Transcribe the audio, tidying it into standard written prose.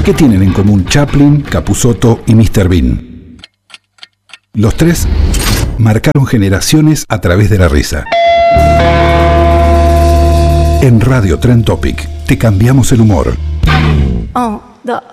¿Qué tienen en común Chaplin, Capusotto y Mr. Bean? Los tres marcaron generaciones a través de la risa. En Radio Trend Topic te cambiamos el humor. 1, 2,